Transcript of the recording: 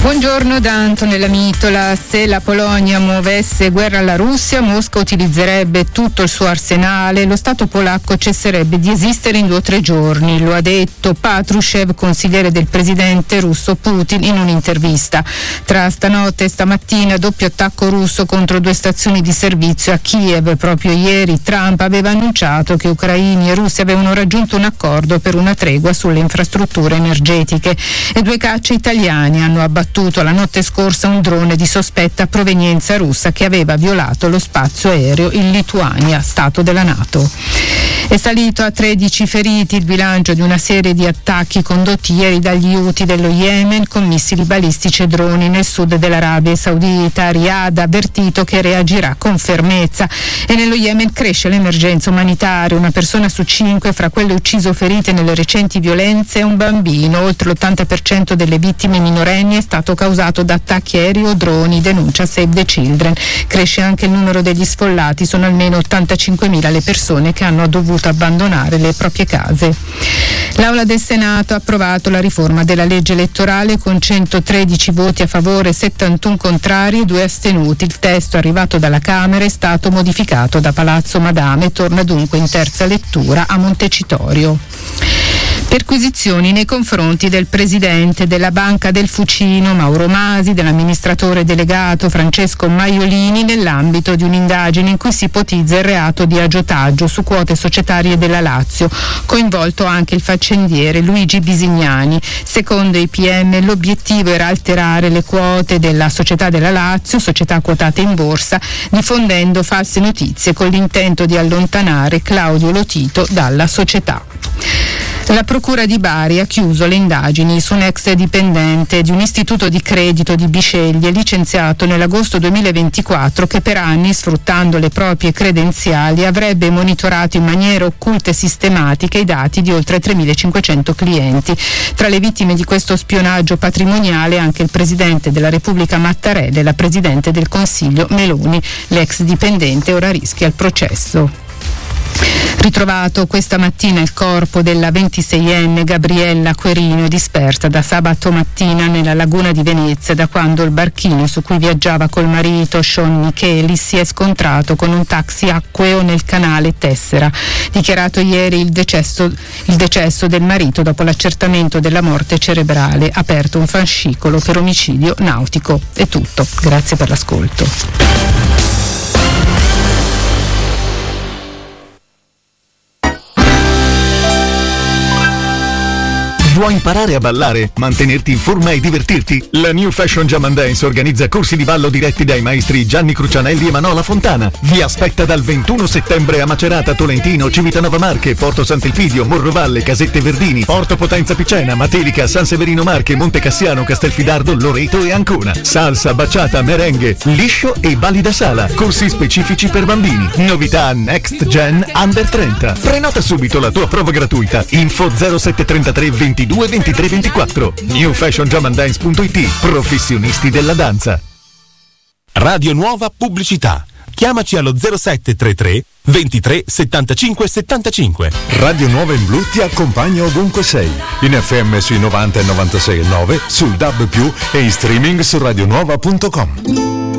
Buongiorno da Antonella Mitola. Se la Polonia muovesse guerra alla Russia, Mosca utilizzerebbe tutto il suo arsenale, lo Stato polacco cesserebbe di esistere in 2 o 3 giorni, lo ha detto Patrushev, consigliere del presidente russo Putin, in un'intervista. Tra stanotte e stamattina doppio attacco russo contro 2 stazioni di servizio a Kiev. Proprio ieri Trump aveva annunciato che ucraini e russi avevano raggiunto un accordo per una tregua sulle infrastrutture energetiche e 2 cacce italiani hanno abbattuto la notte scorsa un drone di sospetta provenienza russa che aveva violato lo spazio aereo in Lituania, stato della NATO. È salito a 13 feriti il bilancio di una serie di attacchi condotti ieri dagli Houthi dello Yemen con missili balistici e droni nel sud dell'Arabia Saudita. Riyadh ha avvertito che reagirà con fermezza e nello Yemen cresce l'emergenza umanitaria. Una persona su 5 fra quelle uccise o ferite nelle recenti violenze è un bambino. Oltre l'80% delle vittime minorenni è stato causato da attacchi aerei o droni, denuncia Save the Children. Cresce anche il numero degli sfollati, sono almeno 85.000 le persone che hanno dovuto abbandonare le proprie case. L'Aula del Senato ha approvato la riforma della legge elettorale con 113 voti a favore, 71 contrari e 2 astenuti. Il testo arrivato dalla Camera è stato modificato da Palazzo Madama e torna dunque in terza lettura a Montecitorio. Perquisizioni nei confronti del presidente della Banca del Fucino Mauro Masi, dell'amministratore delegato Francesco Maiolini nell'ambito di un'indagine in cui si ipotizza il reato di agiotaggio su quote societarie della Lazio, coinvolto anche il faccendiere Luigi Bisignani. Secondo i PM l'obiettivo era alterare le quote della società della Lazio, società quotate in borsa, diffondendo false notizie con l'intento di allontanare Claudio Lotito dalla società. La Procura di Bari ha chiuso le indagini su un ex dipendente di un istituto di credito di Bisceglie licenziato nell'agosto 2024 che per anni, sfruttando le proprie credenziali, avrebbe monitorato in maniera occulta e sistematica i dati di oltre 3.500 clienti. Tra le vittime di questo spionaggio patrimoniale anche il Presidente della Repubblica Mattarella e la Presidente del Consiglio Meloni. L'ex dipendente ora rischia il processo. Ritrovato questa mattina il corpo della 26enne Gabriella Querino, dispersa da sabato mattina nella laguna di Venezia, da quando il barchino su cui viaggiava col marito Sean Micheli si è scontrato con un taxi acqueo nel canale Tessera. Dichiarato ieri il decesso del marito dopo l'accertamento della morte cerebrale, aperto un fascicolo per omicidio nautico. È tutto, grazie per l'ascolto. Vuoi imparare a ballare, mantenerti in forma e divertirti? La New Fashion Jam and Dance organizza corsi di ballo diretti dai maestri Gianni Crucianelli e Manola Fontana. Vi aspetta dal 21 settembre a Macerata, Tolentino, Civitanova Marche, Porto Sant'Elpidio, Morrovale, Casette Verdini, Porto Potenza Picena, Matelica, San Severino Marche, Monte Cassiano, Castelfidardo, Loreto e Ancona. Salsa, baciata, merengue, liscio e balli da sala. Corsi specifici per bambini. Novità Next Gen Under 30. Prenota subito la tua prova gratuita. Info 0733 22 23 24. newfashionjamandance.it. Professionisti della danza. Radio Nuova Pubblicità. Chiamaci allo 0733 23 75 75. Radio Nuova in Blu ti accompagna ovunque sei. In FM sui 90 e 96,9, sul DAB+, e in streaming su radionuova.com.